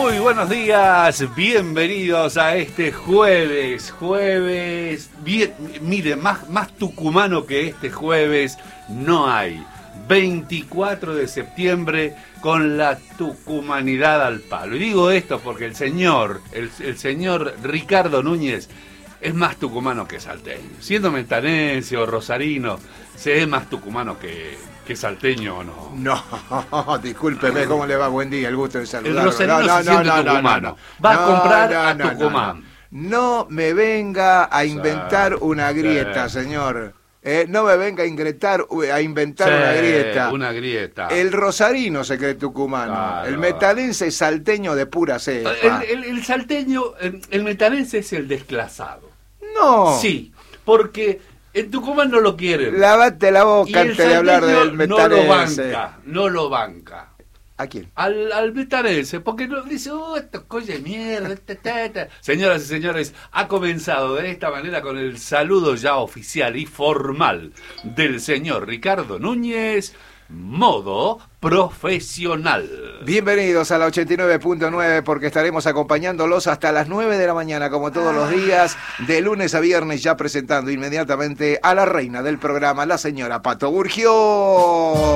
Muy buenos días, bienvenidos a este jueves, bien, mire, más tucumano que este jueves no hay. 24 de septiembre con la tucumanidad al palo. Y digo esto porque el señor Ricardo Núñez es más tucumano que salteño. Siendo mentanense o rosarino, se es más tucumano que salteño o no. No, discúlpeme, ¿cómo le va? Buen día, el gusto de saludarlo. El rosarino se siente tucumano. Va a comprar a Tucumán. No me venga a inventar una grieta, señor. No me venga a inventar una grieta. Una grieta. El rosarino se cree tucumano. Claro. El metanense es salteño de pura cepa. El salteño, el metanense es el desclasado. No. Sí, porque en Tucumán no lo quieren. Lavate la boca antes de hablar del metanense. No lo banca. ¿A quién? Al metanense, porque dice, esto coño de mierda. Señoras y señores, ha comenzado de esta manera con el saludo ya oficial y formal del señor Ricardo Núñez, modo profesional. Bienvenidos a la 89.9 porque estaremos acompañándolos hasta las 9 de la mañana como todos los días, de lunes a viernes, ya presentando inmediatamente a la reina del programa, la señora Pato Burgio.